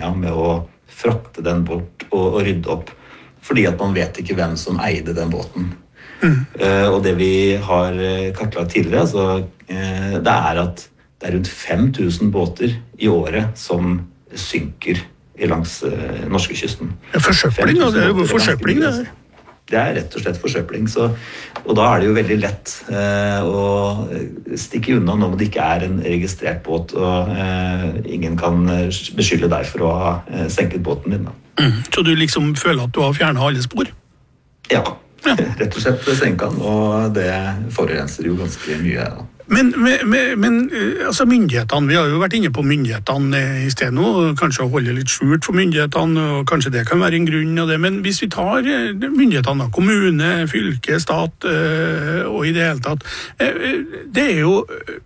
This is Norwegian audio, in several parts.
regningen med å frakte den bort og rydde opp, fordi at man vet ikke hvem som eide den båten. Og det vi har kartlagt tidligere, det at det rundt 5000 båter i året som synker langs norskekysten. Forsøpling, det jo forsøpling det her. Det rett og slett forsøpling, og da det jo veldig lett å stikke unna når det ikke en registrert båt, og ingen kan beskylde deg for å ha senket båten din. Så du liksom føler at du har fjernet alle spor? Ja, rett og slett senket den, og det forurenser jo ganske mye. Men altså myndighetene, vi har jo vært inne på myndighetene i stedet nå, kanskje å holde litt skjult for myndighetene, og kanskje det kan være en grunn av det, men hvis vi tar myndighetene, kommune, fylke, stat og i det hele tatt, det jo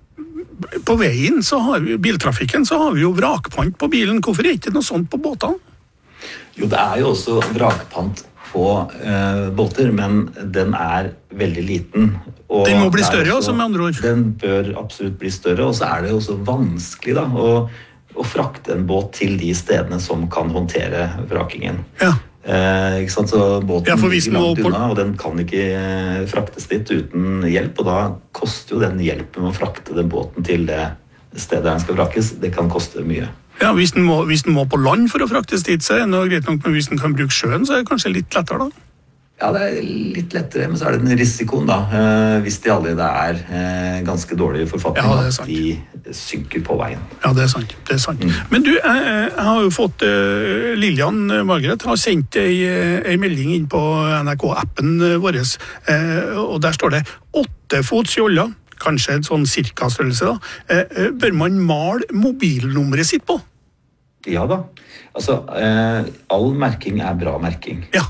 på veien, så har vi biltrafikken, så har vi jo vrakpant på bilen. Hvorfor ikke noe sånt på båtene? Jo, det jo også vrakpant på båter, men den veldig liten. Og den må bli større også, med andre ord. Den bør absolutt bli større, og så det jo også vanskelig da, å frakte en båt til de stedene som kan håndtere vrakingen. Ja. Ikke sant? Så båten ligger langt unna, og den kan ikke fraktes dit uten hjelp, og da koster jo den hjelpen med å frakte den båten til det stedet den skal vrakes, det kan koste mye. Ja, hvis den må på land for å fraktes dit, så det noe greit nok, men hvis den kan bruke sjøen, så det kanskje litt lettere da? Ja, det litt lettere, men så det den risikoen da, hvis de allerede ganske dårlig forfatning, ja, at de synker på veien. Ja, det sant. Men du, jeg har jo fått, Lillian Margaret har sendt en melding inn på NRK-appen vår, og der står det 8 fots joller, kanskje en sånn cirka-størrelse da, bør man male mobilnummeret sitt på? Ja da, altså all merking bra merking. Ja.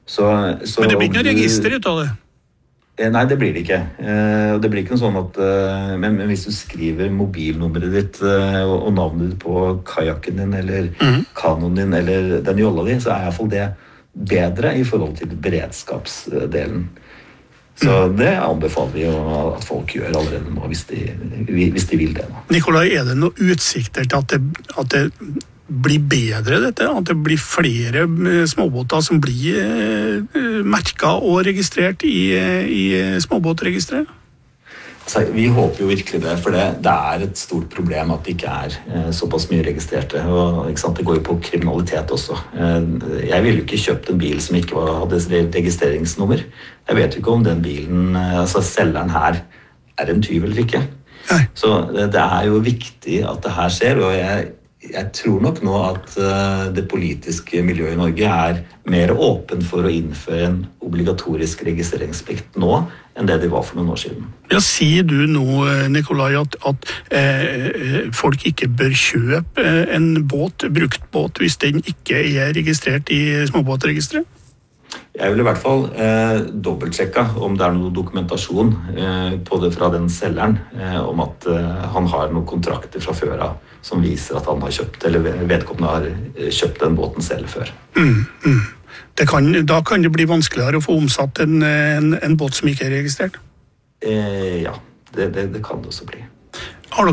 Men det blir ikke noe register ut av det? Nei, det blir det ikke. Det blir ikke noe sånn at men hvis du skriver mobilnummeret ditt og navnet ditt på kajakken din eller kanoen din eller den jolla di, så I hvert fall det bedre i forhold til beredskapsdelen. Så det anbefaler vi at folk gjør allerede nå hvis de vil det. Nikolai, det noen utsikter til at det blir bedre dette, at det blir flere småbåter som blir merket og registrert i småbåtregisteret? Vi håper jo virkelig det, for det et stort problem at det ikke såpass mye registrerte, og ikke sant, det går jo på kriminalitet også. Jeg ville jo ikke kjøpt en bil som ikke hadde registreringsnummer. Jeg vet jo ikke om den bilen, altså selgeren her, en tyv eller ikke. Nei. Så det jo viktig at det her skjer, og jeg tror nok nå at det politiske miljøet i Norge mer åpen for å innføre en obligatorisk registreringsplikt nå enn det var for noen år siden. Ja, sier du nå, Nikolai, at folk ikke bør kjøpe en brukt båt hvis den ikke registrert i småbåtregisteret? Jeg vil i hvert fall dobbeltsjekke om det noe dokumentasjon på det fra den selgeren om at han har noen kontrakter fra før av som viser at han har kjøpt, eller vedkommende har kjøpt den båten selv før. Da kan det bli vanskeligere å få omsatt en båt som ikke registrert? Ja, det kan det også bli. Har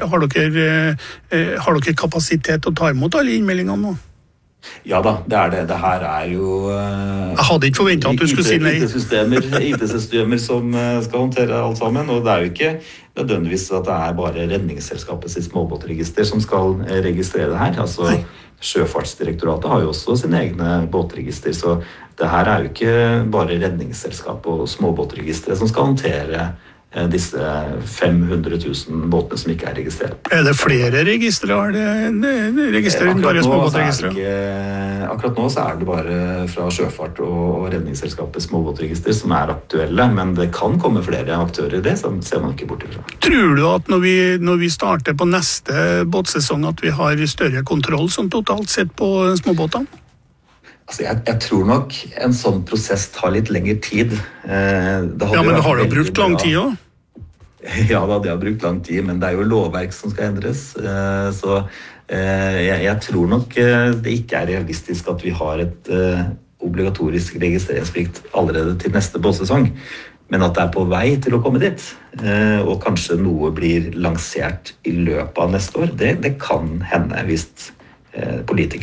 dere kapasitet til å ta imot alle innmeldingene nå? Ja da, det. Det her jo Jeg hadde ikke forventet at du skulle si nei. IT-systemer som skal håndtere alt sammen, og det jo ikke nødvendigvis at det bare redningsselskapet sitt småbåtregister som skal registrere det her. Altså, Sjøfartsdirektoratet har jo også sine egne båtregister, så det her jo ikke bare redningsselskap og småbåtregisteret som skal håndtere disse 500 000 båtene som ikke registrert. Det flere registre? Registrer bare småbåtregistret? Akkurat nå så det bare fra Sjøfart og redningsselskapet småbåtregister som aktuelle, men det kan komme flere aktører det, så ser man ikke bort ifra. Tror du at når vi starter på neste båtsesong at vi har større kontroll som totalt sett på småbåtene? Altså, jeg tror nok en sånn prosess tar litt lengre tid. Men det har jo brukt lang tid også? Ja, det har brukt lang tid, men det jo lovverk som skal endres. Så jeg tror nok det ikke realistisk at vi har et obligatorisk registreringsplikt allerede til neste båtsesong, men at det på vei til å komme dit. Og kanskje noe blir lansert i løpet av neste år. Det kan hende hvis politikere